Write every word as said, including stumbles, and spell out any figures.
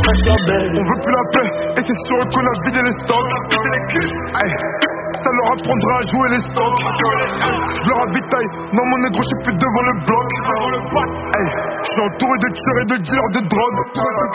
On veut plus la paix, et c'est sûr qu'on a vidé les stocks. Hey, ça leur apprendra à jouer les stocks. Je leur ravitaille, non mon négro, je suis plus devant le bloc. Hey, je suis entouré de tueurs et de dealers de drogue.